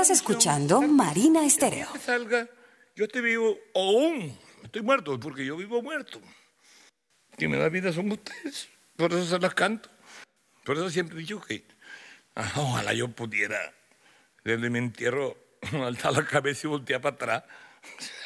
Estás escuchando Marina Estéreo. Que salga, yo estoy vivo, o aún estoy muerto, porque yo vivo muerto. Quien me da vida son ustedes, por eso se las canto. Por eso siempre he dicho que ojalá yo pudiera, desde mi entierro, alzar la cabeza y voltear para atrás.